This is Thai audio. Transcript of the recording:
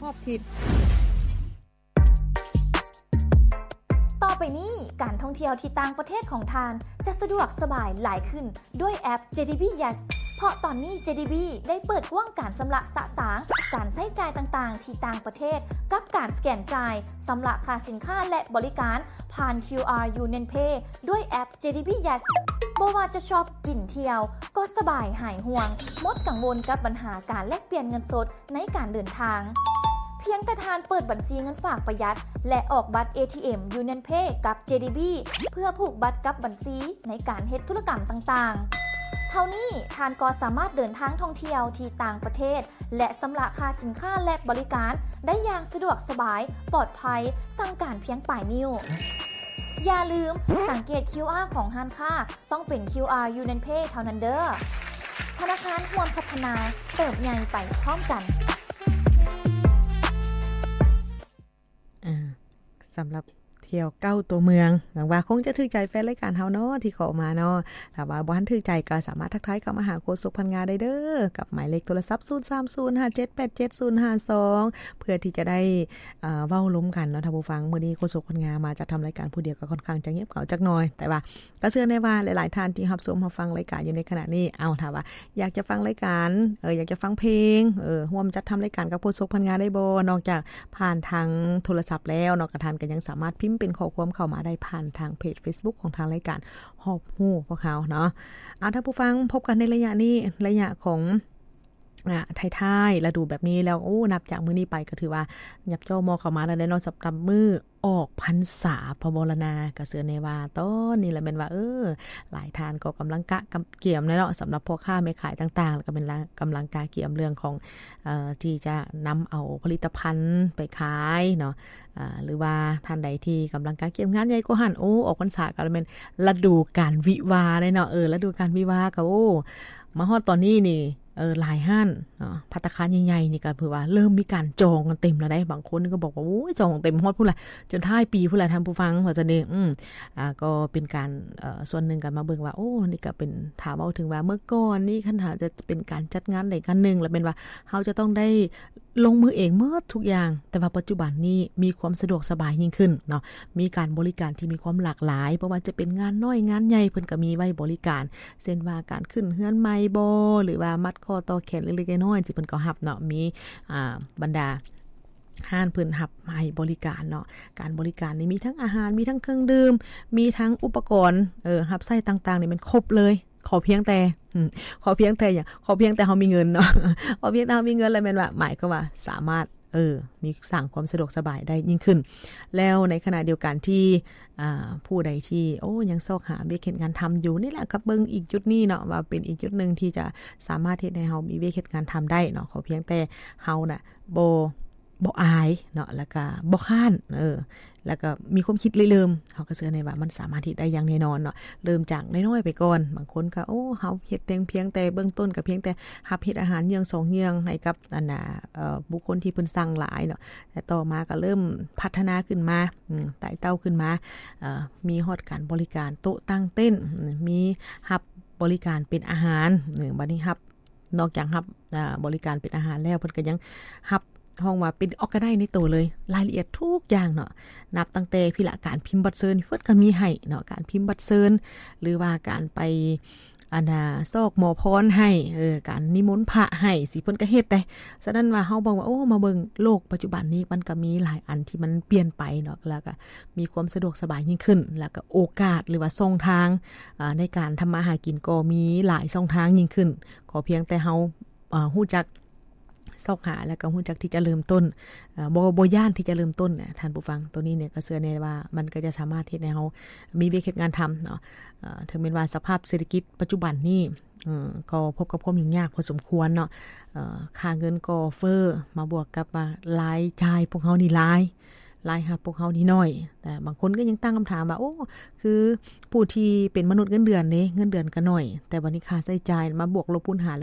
อบทิศต่อไปนี้การท่องเที่ยวที่ต่างประเทศของทานจะสะดวกสบายหลายขึ้นด้วยแอป JDB Yes เพราะตอนนี้ JDB ได้เปิดกว้างการสำระสะสางการใช้จ่ายต่างๆที่ต่างประเทศกับการสแกนจ่ายสำระค่าสินค้าและบริการผ่าน QR Union Pay ด้วยแอป JDB Yes บ่ว่าจะชอบกินเที่ยวก็สบายหายห่วงหมดกังวลกับปัญหาการแลกเปลี่ยนเงินสดในการเดินทางเพียงแต่ทานเปิดบัญชีเงินฝากประหยัดและออกบัตร ATM Union Pay กับ JDB เพื่อผูกบัตรกับบัญชีในการเฮ็ดธุรกรรมต่างๆเท่านี้ทานก็สามารถเดินทางท่องเที่ยวที่ต่างประเทศและสำระค่าสินค้าและบริการได้อย่างสะดวกสบายปลอดภัยสั่งการเพียงปลายนิ้วอย่าลืมสังเกต QR ของร้านค้าต้องเป็น QR Union Pay เท่านั้นเด้อธนาคารร่วมพัฒนาเติบใหญ่ไปพร้อมกันสำหรับเที่ยวเก้าตัวเมืองหวังว่าคงจะถึกใจแฟนรายการเฮาเนาะที่ขอมาเนาะถ้าว่าบ่ทันถึกใจก็สามารถทักทายเข้ามาหาโฆษกพันงาได้เด้อกับหมายเลขโทรศัพท์0305787052เพื่อที่จะได้เว้าล้มกันเนาะท่านผู้ฟังมื้อนี้โฆษกพันงามาจะทำรายการผู้เดียวก็ค่อนข้างจะเงียบเหงาจักหน่อยแต่ว่าก็เชื่อได้ว่าหลายๆท่านที่รับชมรับฟังรายการอยู่ในขณะนี้เอาถ้าว่าอยากจะฟังรายการอยากจะฟังเพลงร่วมจัดทำรายการกับโฆษกพันงาได้บ่นอกจากผ่านทางโทรศัพท์แล้วเนาะก็ท่านก็ยังสามารถพิมพ์เป็นข้อความเข้ามาได้ผ่านทางเพจ Facebook ของทางรายการฮอบฮู้พวกเขาเนาะเอาท่านผู้ฟังพบกันในระยะนี้ระยะของท้ายๆฤดูแบบนี้แล้วนับจากมื้อนี้ไปก็ถือว่ายับเจ้ามอเข้ามาแล้วได้เนาะสำหรับมื้อออกพรรษาพบรณาก็เสือในว่าต้นนี่แหละแม่นว่าหลายทานก็กำลังกะเกี่ยมเนาะสำหรับพ่อค้าแม่ขายต่างๆแล้วก็เป็นกำลังกะเกี่ยมเรื่องของที่จะนำเอาผลิตภัณฑ์ไปขายเนาะหรือว่าท่านใดที่กำลังกะเกี่ยมงานใหญ่ก็หั่นออกพรรษาก็เป็นฤดูการวิวาห์เลยเนาะฤดูการวิวาห์ก็มาฮอดตอนนี้นี่หลายห้านภัตตาคารใหญ่ๆนี่ก็คือว่าเริ่มมีการจองกันเต็มแล้วได้บางคนก็บอกว่าโอ้ยจองเต็มฮอดพุ่นล่ะจนท้ายปีพุ่นล่ะท่านผู้ฟังว่าจะนี่ก็เป็นการส่วนหนึ่งกันมาเบิ่งว่านี่ก็เป็นถามเอาถึงว่าเมื่อก่อนนี่คันหาจะเป็นการจัดงานใดกันนึงแล้วเป็นว่าเฮาจะต้องได้ลงมือเองหมดทุกอย่างแต่ว่าปัจจุบันนี้มีความสะดวกสบายยิ่งขึ้นเนาะมีการบริการที่มีความหลากหลายเพราะว่าจะเป็นงานน้อยงานใหญ่เพิ่นก็มีไว้บริการเช่นว่าการขึ้นเฮือนใหม่บ่หรือว่ามัดคอต่อแขนเล็กๆน้อยๆที่เพิ่นก็รับเนาะมีบรรดาห้านเพิ่นรับให้บริการเนาะการบริการนี่มีทั้งอาหารมีทั้งเครื่องดื่มมีทั้งอุปกรณ์รับใช้ต่างๆนี่มันครบเลยขอเพียงแต่อย่างขอเพียงแต่เฮามีเงินเนาะขอเพียงแต่เฮามีเงินแล้วแม่นว่าหมายก็ว่าสามารถมีสร้างความสะดวกสบายได้ยิ่งขึ้นแล้วในขณะเดียวกันที่ผู้ใดที่ยังซอกหาเวียกเฮ็ดงานทำอยู่นี่แหละครับเบิ่งอีกจุดนี้เนาะว่าเป็นอีกจุดนึงที่จะสามารถเฮ็ดให้เฮามีเวียกเฮ็ดงานทำได้เนาะขอเพียงแต่เฮาน่ะบ่อายเนาะแล้วก็บ่ค้านแล้วก็มีความคิดเริ่มเฮาก็เชื่อในว่ามันสามารถเฮ็ดได้อย่างแน่นอนเนาะเริ่มจากน้อยๆไปก่อนบางคนก็เฮาเฮ็ดเพียงแต่เบื้องต้นก็เพียงแต่รับเฮ็ดอาหารเยือง2เยืองให้กับบุคคลที่เพิ่นสั่งหลายเนาะแต่ต่อมาก็เริ่มพัฒนาขึ้นมาไต่เต้าขึ้นมามีฮอดการบริการโต๊ะตั้งเต้นมีรับบริการเป็นอาหารบัดนี้รับนอกจากรับบริการเป็นอาหารแล้วเพิ่นก็ยังรับห้องว่าเป็นออกก็ได้ในตัวเลยรายละเอียดทุกอย่างเนาะนับตั้งแต่พิละการพิมพ์บัตรเชิญเพิ่นก็มีให้เนาะการพิมพ์บัตรเชิญหรือว่าการไปซอกหมอพรให้การนิมนต์พระให้สิเพิ่นก็เฮ็ดได้ฉะนั้นว่าเฮาบอกว่ามาเบิ่งโลกปัจจุบันนี้มันก็มีหลายอันที่มันเปลี่ยนไปเนาะแล้วก็มีความสะดวกสบายยิ่งขึ้นแล้วก็โอกาสหรือว่าช่องทางในการทำมาหากินก็มีหลายช่องทางยิ่งขึ้นขอเพียงแต่เฮาฮู้จักซอกหาแล้วก็ฮู้จักที่จะเริ่มต้นบ่ย่านที่จะเริ่มต้นเนี่ยท่านผู้ฟังตัวนี้เนี่ยก็เชื่อแน่ว่ามันก็จะสามารถเฮ็ดให้เฮามีเวียกเฮ็ดงานทำเนาะถึงแม้ว่าสภาพเศรษฐกิจปัจจุบันนี้ก็พบกับความยุ่งยากพอสมควรเนาะค่าเงินก็เฟ้อมาบวกกับรายจ่ายพวกเฮานี่หลายครับพวกเฮานี่น้อยแต่บางคนก็ยังตั้งคำถามว่าคือผู้ที่เป็นมนุษย์เงินเดือนนี่เงินเดือนก็น้อยแต่วันนี้ค่าใช้จ่ายมาบวกลบคูณหาร